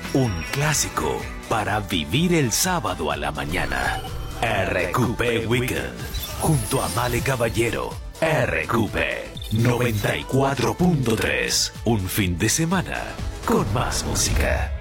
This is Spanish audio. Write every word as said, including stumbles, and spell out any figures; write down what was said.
Un clásico para vivir el sábado a la mañana. R Q P Weekend. Junto a Male Caballero. R Q P noventa y cuatro punto tres. Un fin de semana con más música.